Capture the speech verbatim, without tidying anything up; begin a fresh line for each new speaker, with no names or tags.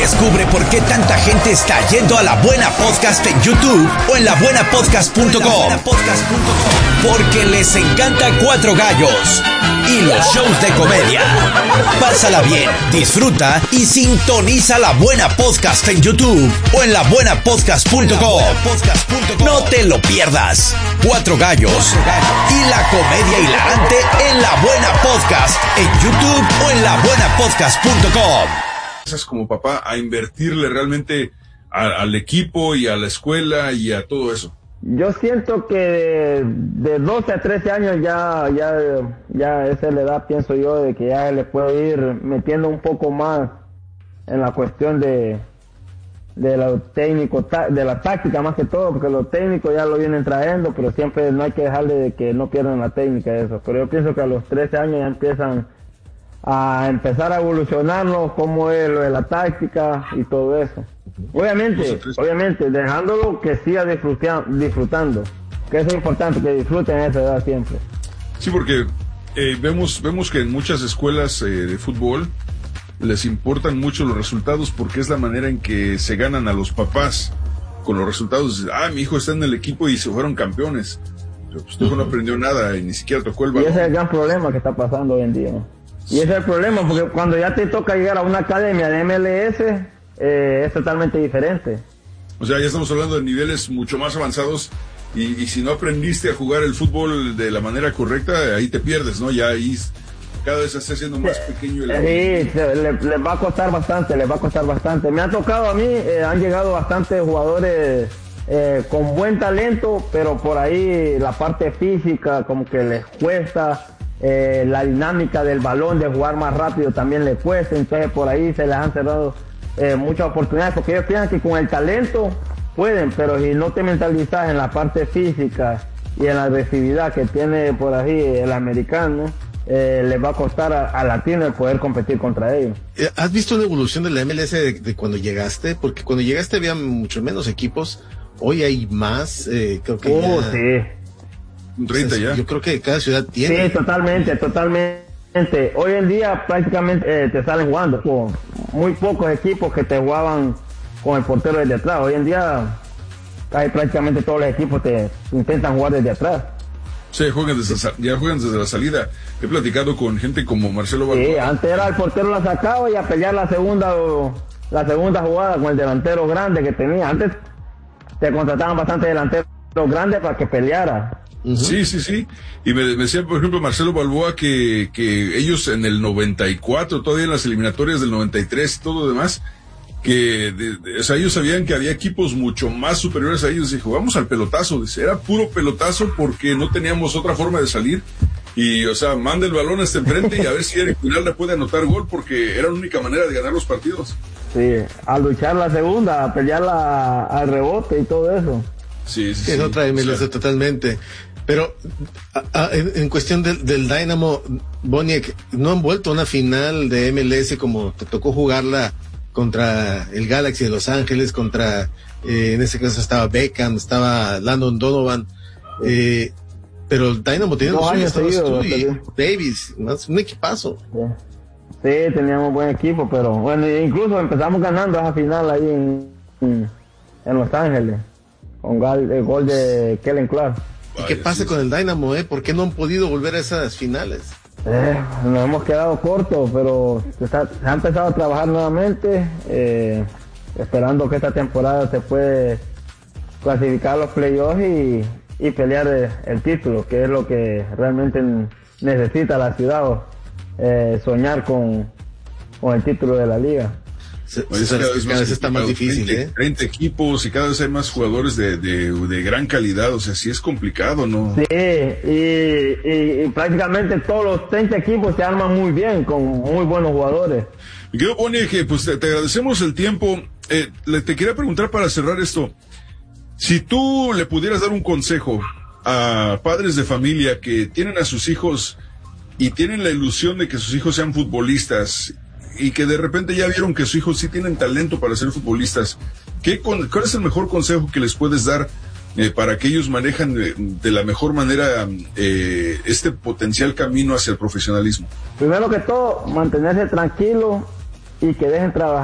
Descubre por qué tanta gente está yendo a La Buena Podcast en YouTube o en la buena podcast punto com. Porque les encanta Cuatro Gallos y los shows de comedia. Pásala bien, disfruta y sintoniza La Buena Podcast en YouTube o en la buena podcast punto com. No te lo pierdas. Cuatro Gallos y la comedia hilarante en La Buena Podcast en YouTube o en la buena podcast punto com.
Como papá a invertirle realmente a, al equipo y a la escuela y a todo eso?
Yo siento que de, de doce a trece años ya, ya, ya esa es la edad, pienso yo, de que ya le puedo ir metiendo un poco más en la cuestión de, de lo técnico, de la táctica más que todo, porque lo técnico ya lo vienen trayendo, pero siempre no hay que dejarle de que no pierdan la técnica de eso. Pero yo pienso que a los trece años ya empiezan a empezar a evolucionarnos, cómo es lo de la táctica y todo eso. Obviamente, obviamente, dejándolo que siga disfruta, disfrutando, que eso es importante, que disfruten a esa edad siempre.
Sí, porque eh, vemos vemos que en muchas escuelas eh, de fútbol les importan mucho los resultados porque es la manera en que se ganan a los papás con los resultados. Ah, mi hijo está en el equipo y se fueron campeones. Pero pues tu hijo no aprendió nada y ni siquiera tocó el balón.
Y ese es el gran problema que está pasando hoy en día. Y ese es el problema, porque cuando ya te toca llegar a una academia de M L S, eh, es totalmente diferente.
O sea, ya estamos hablando de niveles mucho más avanzados y, y si no aprendiste a jugar el fútbol de la manera correcta, ahí te pierdes, ¿no? Ya ahí cada vez se está haciendo más pequeño. El
sí, les le va a costar bastante, les va a costar bastante. Me ha tocado a mí, eh, han llegado bastantes jugadores eh, con buen talento, pero por ahí la parte física como que les cuesta. Eh, la dinámica del balón, de jugar más rápido también le cuesta, entonces por ahí se les han cerrado eh, muchas oportunidades, porque ellos piensan que con el talento pueden, pero si no te mentalizas en la parte física y en la agresividad que tiene por ahí el americano, eh, les va a costar a, a Latino el poder competir contra ellos.
¿Has visto la evolución de la M L S de, de cuando llegaste? Porque cuando llegaste había mucho menos equipos, hoy hay más, eh, creo que
uh,
ya...
sí.
treinta ya.
Yo creo que cada ciudad tiene.
Sí, totalmente, totalmente. Hoy en día prácticamente eh, te salen jugando con muy pocos equipos que te jugaban con el portero desde atrás. Hoy en día casi prácticamente todos los equipos te intentan jugar desde atrás.
Sí, juegan desde, ya juegan desde la salida. He platicado con gente como Marcelo Balboa.
Sí, antes era el portero la sacaba y a pelear la segunda la segunda jugada con el delantero grande que tenía. Antes te contrataban bastante delanteros grandes para que peleara.
Uh-huh. Sí, sí, sí. Y me, me decía, por ejemplo, Marcelo Balboa que, que ellos en el noventa y cuatro, todavía en las eliminatorias del noventa y tres y todo lo demás, que de, de, o sea, ellos sabían que había equipos mucho más superiores a ellos y jugamos al pelotazo. Dice, era puro pelotazo porque no teníamos otra forma de salir. Y, o sea, manda el balón hasta enfrente y a ver si Eric Pinalda puede anotar gol porque era la única manera de ganar los partidos.
Sí, a luchar la segunda, a pelear la, al rebote y todo eso.
Sí, sí,
es
sí.
otra M L S, o sea, totalmente. Pero a, a, en, en cuestión del, del Dynamo, Boniek, no han vuelto a una final de M L S como te tocó jugarla contra el Galaxy de Los Ángeles, contra, eh, en ese caso estaba Beckham, estaba Landon Donovan, eh, pero el Dynamo tenía los
años seguidos,
y Davis, más un equipazo.
Sí. Sí, teníamos buen equipo, pero bueno, incluso empezamos ganando esa final ahí en, en Los Ángeles, con gol, el gol de Kellen Clark.
¿Y qué pasa con el Dynamo, eh? ¿Por qué no han podido volver a esas finales?
Eh, nos hemos quedado cortos, pero se, está, se ha empezado a trabajar nuevamente, eh, esperando que esta temporada se puede clasificar a los playoffs y, y pelear el, el título, que es lo que realmente necesita la ciudad, eh, soñar con, con el título de la liga.
Se, Oye, cada, vez, cada vez está más difícil,
treinta,
¿eh?
treinta equipos y cada vez hay más jugadores de, de, de gran calidad, o sea, sí es complicado, ¿no?
Sí, y, y, y prácticamente todos los treinta equipos se arman muy bien, con muy buenos jugadores.
Me quiero poner que, pues, te, te agradecemos el tiempo. Eh, le, te quería preguntar para cerrar esto, si tú le pudieras dar un consejo a padres de familia que tienen a sus hijos y tienen la ilusión de que sus hijos sean futbolistas, y que de repente ya vieron que sus hijos sí tienen talento para ser futbolistas, ¿qué con, ¿cuál es el mejor consejo que les puedes dar eh, para que ellos manejan de, de la mejor manera eh, este potencial camino hacia el profesionalismo?
Primero que todo, mantenerse tranquilo y que dejen trabajar